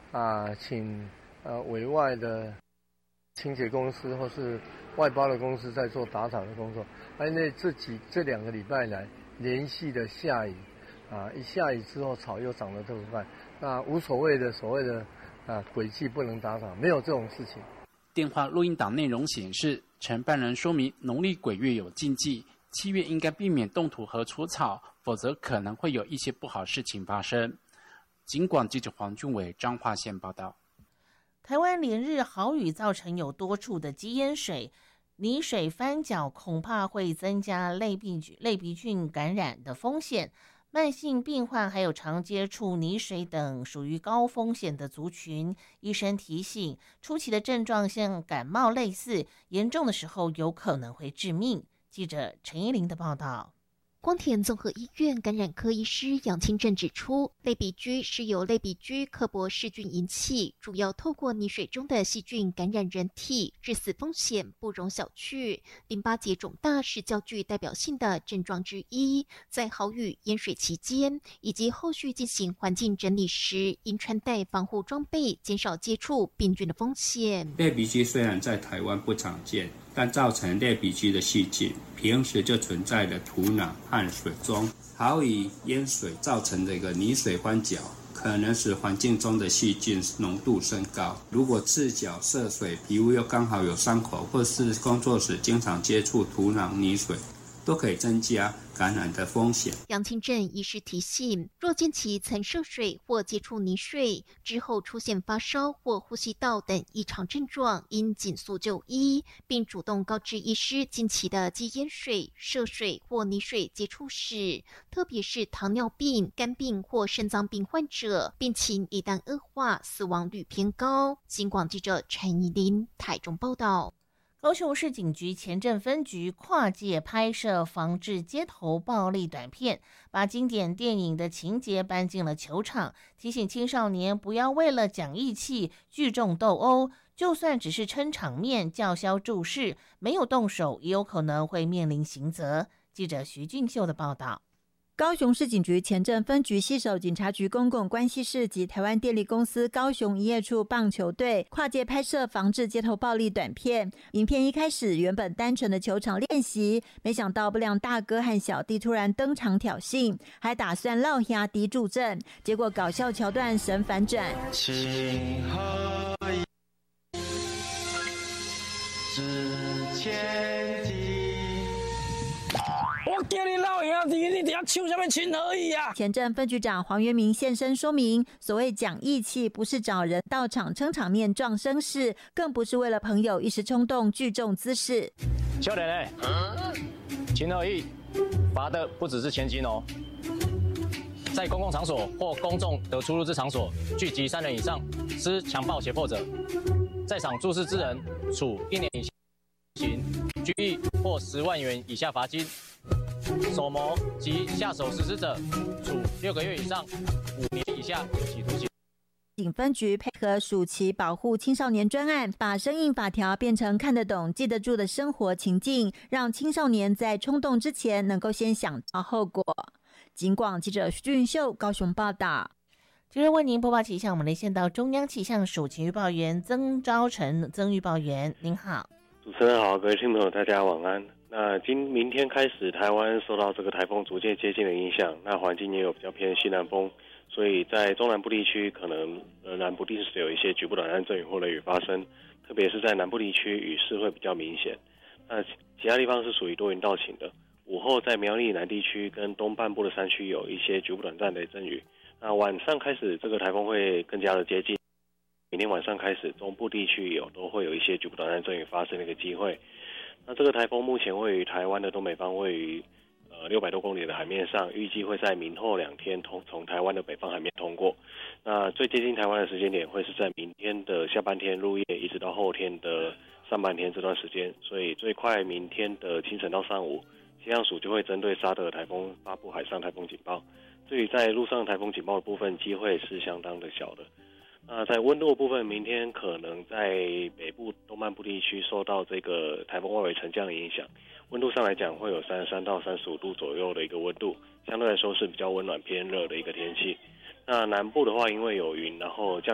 请委外的清洁公司或是外包的公司在做打草的工作。因为这2个礼拜来连续的下雨，一下雨之后草又长得特别快，那无所谓的所谓的轨迹不能打草，没有这种事情。 电话录音档内容显示，承办人说明农历鬼月有禁忌，7月应该避免动土和除草，否则可能会有一些不好事情发生。警广记者黄俊伟彰化县报道。 台湾连日豪雨造成有多处的积淹水，泥水翻搅恐怕会增加类鼻菌感染的风险。慢性病患还有常接触泥水等属于高风险的族群，医生提醒，初期的症状像感冒类似，严重的时候有可能会致命。记者陈依琳的报道。 光田综合医院感染科医师杨清正指出，类鼻疽是由类鼻疽克伯氏菌引起，主要透过泥水中的细菌感染人体，致死风险不容小觑。淋巴结肿大是较具代表性的症状之一，在豪雨淹水期间以及后续进行环境整理时，应穿戴防护装备，减少接触病菌的风险。 类鼻疽虽然在台湾不常见，但造成类鼻疽的细菌平时就存在的土壤和水中，豪雨淹水造成的一个泥水翻搅，可能使环境中的细菌浓度升高。如果赤脚涉水，皮肤又刚好有伤口，或是工作时经常接触土壤泥水，都可以增加感染的风险。 杨清正医师提醒，若近期曾涉水或接触泥水之后出现发烧或呼吸道等异常症状，应紧速就医，并主动告知医师近期的积淹水、涉水或泥水接触史，特别是糖尿病、肝病或肾脏病患者，病情一旦恶化，死亡率偏高。警广记者陈怡琳台中报道。 高雄市警局前镇分局跨界拍摄防治街头暴力短片，把经典电影的情节搬进了球场，提醒青少年不要为了讲义气聚众斗殴，就算只是撑场面叫嚣助势，没有动手也有可能会面临刑责。记者徐俊秀的报道。 高雄市警局前镇分局携手警察局公共关系室及台湾电力公司高雄营业处棒球队跨界拍摄防治街头暴力短片。影片一开始原本单纯的球场练习，没想到不良大哥和小弟突然登场挑衅，还打算落下敌助阵，结果搞笑桥段神反转。情何之前我叫你老兄弟，你等下唱什么情何以啊？ 前镇分局长黄元明现身说明，所谓讲义气，不是找人到场撑场面壮声势，更不是为了朋友一时冲动聚众滋事。 少年情何以，罚的不只是钱金哦。在公共场所或公众得出入之场所聚集3人以上，施强暴胁迫者，在场注视之人，处1年以下刑、拘役或10万元以下罚金。手谋及下手实施者，处6个月以上5年以下有期徒刑。 警分局配合暑期保护青少年专案，把生硬法条变成看得懂、记得住的生活情境，让青少年在冲动之前能够先想到后果。警广记者徐俊秀高雄报道。 接着为您播报气象，我们连线到中央气象署情预报员曾昭成曾预报员，您好。 主持人好，各位听众朋友大家晚安。那明天开始，台湾受到这个台风逐渐接近的影响，那环境也有比较偏西南风，所以在中南部地区可能仍然不定时有一些局部短暂阵雨或雷雨发生，特别是在南部地区雨势会比较明显。那其他地方是属于多云到晴的。午后在苗栗南地区跟东半部的山区有一些局部短暂的阵雨。那晚上开始，这个台风会更加的接近。明天晚上开始，中部地区都会有一些局部短暂阵雨发生的一个机会。那这个台风目前位于台湾的东北方，位于600多公里的海面上，预计会在明后2天从台湾的北方海面通过。那最接近台湾的时间点会是在明天的下半天入夜，一直到后天的上半天这段时间，所以最快明天的清晨到上午，气象署就会针对沙德台风发布海上台风警报。至于在陆上台风警报的部分，机会是相当的小的。那在温度的部分，明天可能在北部、东半部地区受到这个台风外围沉降的影响，温度上来讲会有33到35度左右的一个温度，相对来说是比较温暖偏热的一个天气。那南部的话，因为有云，然后降